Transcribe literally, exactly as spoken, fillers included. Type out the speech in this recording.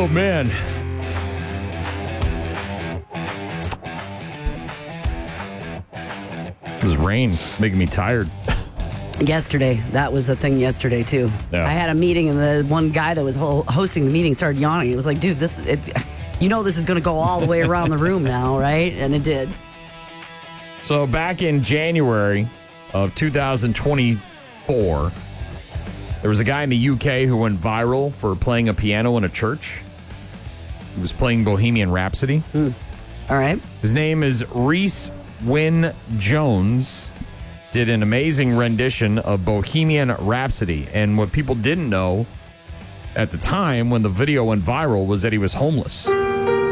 man. This rain making me tired. Yesterday, that was a thing yesterday, too. Yeah. I had a meeting, and the one guy that was ho- hosting the meeting started yawning. It was like, dude, this, it, you know this is going to go all the way around the room now, right? And it did. So back in January of two thousand twenty-four, there was a guy in the U K who went viral for playing a piano in a church. He was playing Bohemian Rhapsody. Mm. All right. His name is Reese Wynn Jones. Did an amazing rendition of Bohemian Rhapsody. And what people didn't know at the time when the video went viral was that he was homeless.